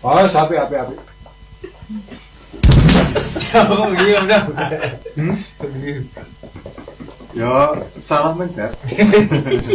Oh, sapi api. Oh iya udah. Yo, salah mencet.